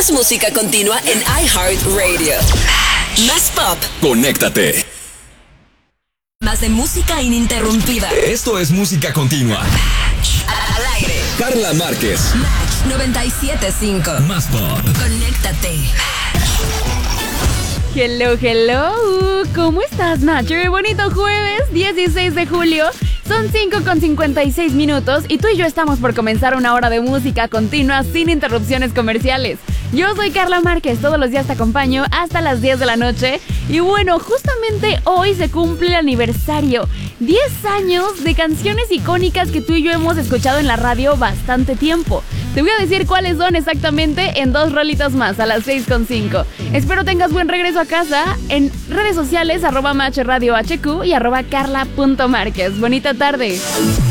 Más música continua en iHeartRadio. Más pop. Conéctate. Más de música ininterrumpida. Esto es música continua. Al aire. Carla Márquez. Match 97.5. Más pop. Conéctate. Hello, ¿cómo estás, Nacho? Bonito jueves, 16 de julio. Son 5:56 minutos y tú y yo estamos por comenzar una hora de música continua sin interrupciones comerciales. Yo soy Carla Márquez, todos los días te acompaño hasta las 10 de la noche. Y bueno, justamente hoy se cumple el aniversario. 10 años de canciones icónicas que tú y yo hemos escuchado en la radio bastante tiempo. Te voy a decir cuáles son exactamente en 2 rolitas más, a las 6:05. Espero tengas buen regreso a casa en redes sociales, @MatchRadioHQ y @Carla.Márquez. Bonita tarde.